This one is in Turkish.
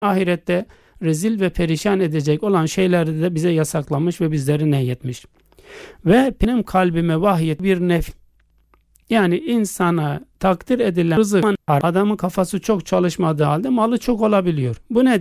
ahirette rezil ve perişan edecek olan şeyleri de bize yasaklamış ve bizleri nehyetmiş. Ve benim kalbime vahyet bir nefs, yani insana takdir edilen rızık, adamın kafası çok çalışmadığı halde malı çok olabiliyor. Bu nedir?